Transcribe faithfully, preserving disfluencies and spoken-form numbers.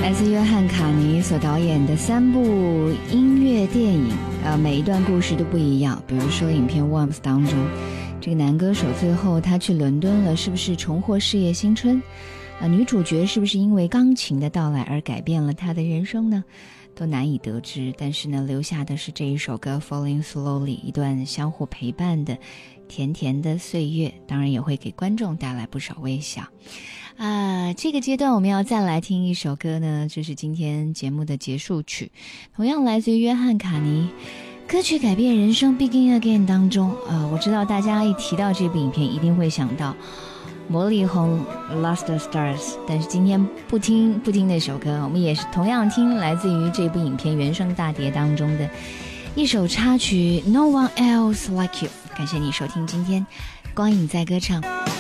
来自约翰卡尼所导演的三部音乐电影，呃，每一段故事都不一样。比如说影片《Warmth》当中，这个男歌手最后他去伦敦了，是不是重获事业新春？呃，女主角是不是因为钢琴的到来而改变了她的人生呢？都难以得知。但是呢，留下的是这一首歌《Falling Slowly》，一段相互陪伴的甜甜的岁月，当然也会给观众带来不少微笑。啊，这个阶段我们要再来听一首歌呢，这是今天节目的结束曲，同样来自于约翰卡尼，歌曲改变人生 Begin Again 当中，呃，我知道大家一提到这部影片一定会想到魔力红 Lost Stars， 但是今天不听不听那首歌，我们也是同样听来自于这部影片原声大碟当中的一首插曲 No One Else Like You。 感谢你收听今天光影在歌唱。